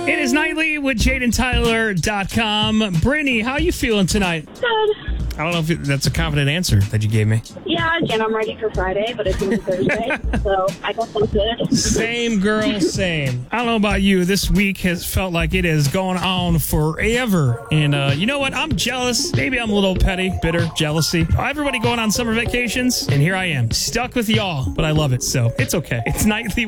It is Nightly with JadenTyler.com. Brittany, how are you feeling tonight? Good. I don't know if that's a confident answer that you gave me. Yeah, again, I'm ready for Friday, but it's only Thursday, so I guess I'm good. Same girl, same. I don't know about you. This week has felt like it has gone on forever. And you know what? I'm jealous. Maybe I'm a little petty, bitter, jealousy. Everybody going on summer vacations, and here I am, stuck with y'all. But I love it, so it's okay. It's Nightly